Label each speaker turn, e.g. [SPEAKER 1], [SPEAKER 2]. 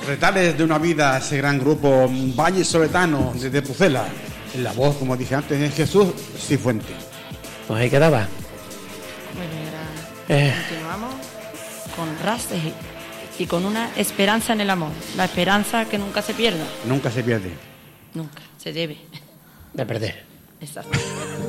[SPEAKER 1] Retales de una vida, ese gran grupo Valle Soletano desde Pucela. En la voz, como dije antes, es Jesús Cifuentes.
[SPEAKER 2] Pues ahí quedaba.
[SPEAKER 3] Bueno, y ahora continuamos con Ras y con una esperanza en el amor. La esperanza que nunca se pierda.
[SPEAKER 1] Nunca se pierde.
[SPEAKER 3] Nunca, se debe.
[SPEAKER 2] De perder.
[SPEAKER 3] Exacto.